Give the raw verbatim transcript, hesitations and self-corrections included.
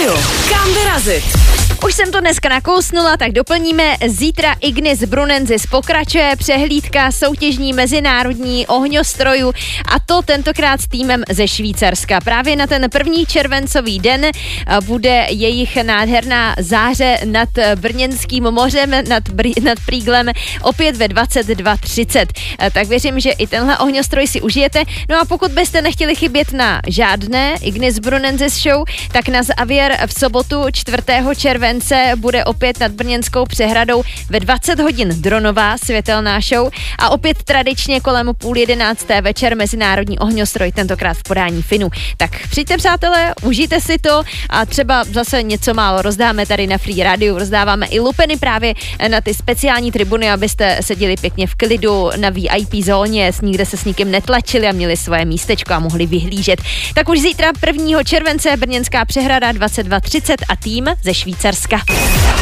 rádio. Kam vyrazit? Už jsem to dneska nakousnula, tak doplníme. Zítra Ignis Brunensis pokračuje přehlídka soutěžní mezinárodní ohňostrojů a to tentokrát s týmem ze Švýcarska. Právě na ten první červencový den bude jejich nádherná záře nad Brněnským mořem, nad, Br- nad Prýglem opět ve dvacet dva třicet. Tak věřím, že i tenhle ohňostroj si užijete. No a pokud byste nechtěli chybět na žádné Ignis Brunensis show, tak na závěr v sobotu čtvrtého července bude opět nad Brněnskou přehradou ve dvacet hodin dronová světelná show a opět tradičně kolem půl jedenácté večer mezinárodní ohňostroj, tentokrát v podání Finu. Tak přijďte, přátelé, užijte si to a třeba zase něco málo rozdáme tady na Free Radio, rozdáváme i lupeny právě na ty speciální tribuny, abyste seděli pěkně v klidu na V I P zóně, nikde se s nikým netlačili a měli svoje místečko a mohli vyhlížet. Tak už zítra prvního července Brněnská přehrada dvacet dva třicet a tým ze Švýcarska.